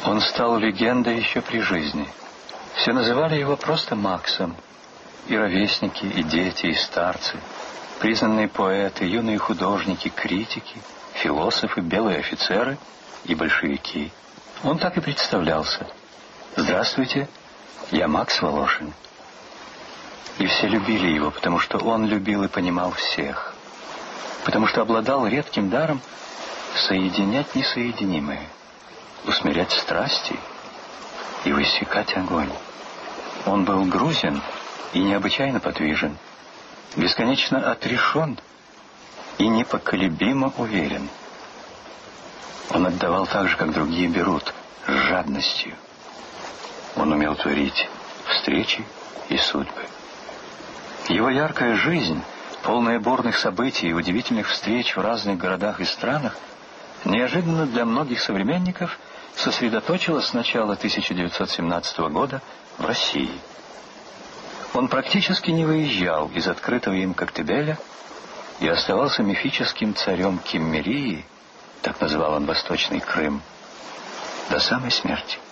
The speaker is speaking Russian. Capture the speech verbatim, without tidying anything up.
Он стал легендой еще при жизни. Все называли его просто Максом. И ровесники, и дети, и старцы, признанные поэты, юные художники, критики, философы, белые офицеры и большевики. Он так и представлялся. «Здравствуйте, я Макс Волошин». И все любили его, потому что он любил и понимал всех. Потому что обладал редким даром соединять несоединимое, усмирять страсти и высекать огонь. Он был грузин и необычайно подвижен, бесконечно отрешен и непоколебимо уверен. Он отдавал так же, как другие берут, с жадностью. Он умел творить встречи и судьбы. Его яркая жизнь, полная бурных событий и удивительных встреч в разных городах и странах, неожиданно для многих современников сосредоточилась с начала тысяча девятьсот семнадцатого года в России. Он практически не выезжал из открытого им Коктебеля и оставался мифическим царем Киммерии, так называл он Восточный Крым, до самой смерти.